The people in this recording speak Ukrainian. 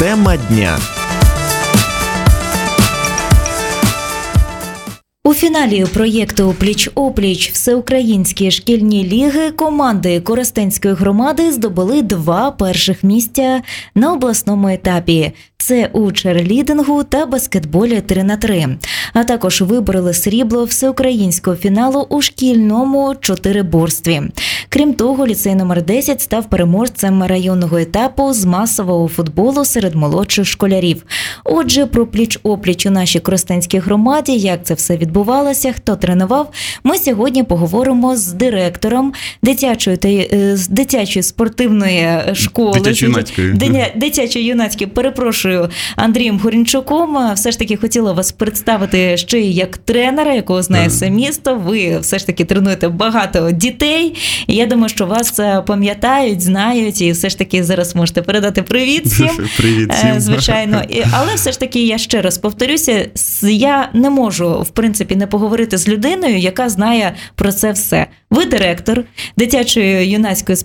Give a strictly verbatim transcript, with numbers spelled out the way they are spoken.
Тема дня. У фіналі проєкту «Пліч-опліч» Всеукраїнські шкільні ліги команди Коростенської громади здобули два перших місця на обласному етапі. Це у черлідингу та баскетболі три на три. А також вибороли срібло всеукраїнського фіналу у шкільному чотириборстві. Крім того, ліцей номер десять став переможцем районного етапу з масового футболу серед молодших школярів. Отже, про пліч-опліч у нашій Коростенській громаді, як це все відбувалося, хто тренував, ми сьогодні поговоримо з директором дитячої та з дитячої спортивної школи. Дитячо-юнацької. Дитячо-юнацької, перепрошую, Андрієм Горінчуком. Все ж таки хотіла вас представити ще й як тренера, якого знає все місто. Ви все ж таки тренуєте багато дітей. І я думаю, що вас пам'ятають, знають, і все ж таки зараз можете передати привіт всім. Привіт всім. Звичайно. Але все ж таки я ще раз повторюся, я не можу, в принципі, не поговорити з людиною, яка знає про це все. Ви директор дитячої юнацької